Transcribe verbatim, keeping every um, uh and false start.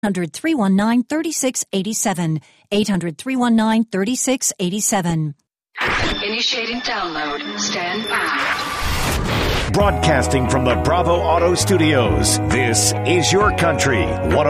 hundred, three one nine, three six eight seven. eight hundred, three one nine, three six eight seven. Initiating download. Stand by. Broadcasting from the Bravo Auto Studios, this is Your Country.